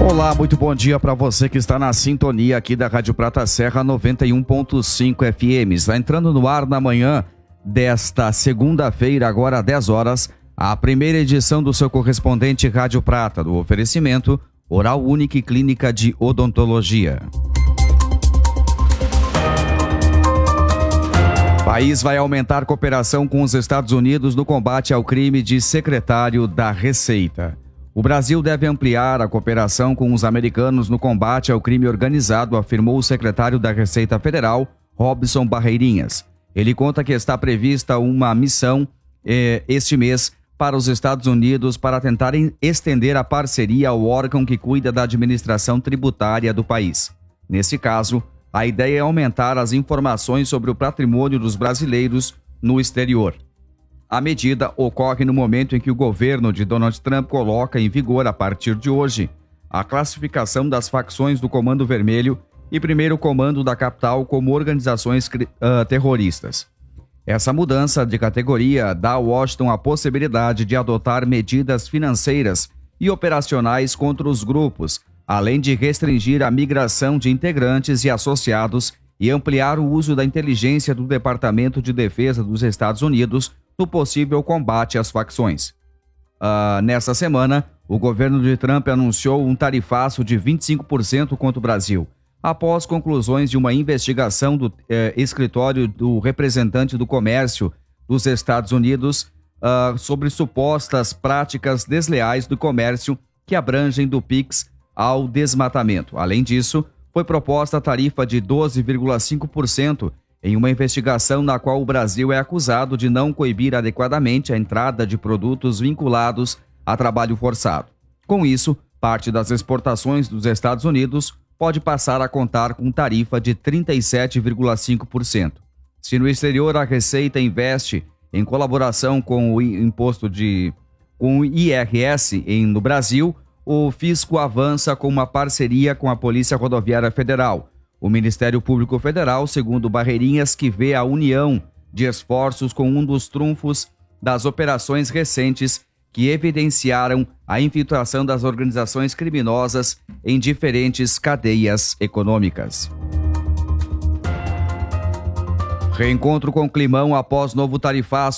Olá, muito bom dia para você que está na sintonia aqui da Rádio Prata Serra 91.5 FM. Está entrando no ar na manhã desta segunda-feira, agora às 10 horas, a primeira edição do seu correspondente Rádio Prata, do oferecimento Oral Unique Clínica de Odontologia. O país vai aumentar cooperação com os Estados Unidos no combate ao crime, diz secretário da Receita. O Brasil deve ampliar a cooperação com os americanos no combate ao crime organizado, afirmou o secretário da Receita Federal, Robson Barreirinhas. Ele conta que está prevista uma missão este mês para os Estados Unidos para tentar estender a parceria ao órgão que cuida da administração tributária do país. Nesse caso, a ideia é aumentar as informações sobre o patrimônio dos brasileiros no exterior. A medida ocorre no momento em que o governo de Donald Trump coloca em vigor, a partir de hoje, a classificação das facções do Comando Vermelho e Primeiro Comando da Capital como organizações terroristas. Essa mudança de categoria dá a Washington a possibilidade de adotar medidas financeiras e operacionais contra os grupos, além de restringir a migração de integrantes e associados e ampliar o uso da inteligência do Departamento de Defesa dos Estados Unidos no possível combate às facções. Nessa semana, o governo de Trump anunciou um tarifaço de 25% contra o Brasil, após conclusões de uma investigação do escritório do representante do comércio dos Estados Unidos sobre supostas práticas desleais do comércio que abrangem do PIX ao desmatamento. Além disso, foi proposta a tarifa de 12,5% em uma investigação na qual o Brasil é acusado de não coibir adequadamente a entrada de produtos vinculados a trabalho forçado. Com isso, parte das exportações dos Estados Unidos pode passar a contar com tarifa de 37,5%. Se no exterior a Receita investe em colaboração com o com o IRS no Brasil, o fisco avança com uma parceria com a Polícia Rodoviária Federal. O Ministério Público Federal, segundo Barreirinhas, que vê a união de esforços com um dos trunfos das operações recentes que evidenciaram a infiltração das organizações criminosas em diferentes cadeias econômicas. Reencontro com Climão após novo tarifaço.